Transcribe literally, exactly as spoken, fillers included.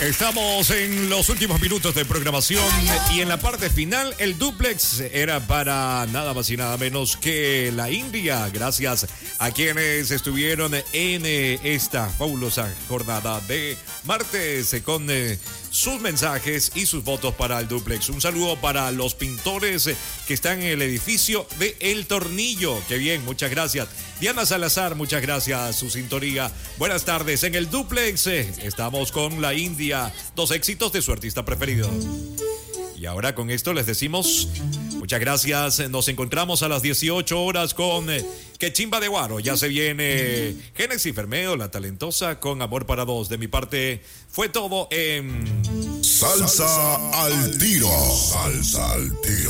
Estamos en los últimos minutos de programación y en la parte final el duplex era para nada más y nada menos que la India. Gracias a quienes estuvieron en esta fabulosa jornada de martes con sus mensajes y sus votos para el duplex. Un saludo para los pintores que están en el edificio de El Tornillo. Qué bien, muchas gracias. Diana Salazar, muchas gracias. Su sintonía. Buenas tardes. En el duplex estamos con la India. Dos éxitos de su artista preferido. Y ahora con esto les decimos muchas gracias. Nos encontramos a las dieciocho horas con Que Chimba de Guaro. Ya se viene Génesis Fermeo, la talentosa, con Amor para Dos. De mi parte fue todo en Salsa al Tiro. Salsa al Tiro.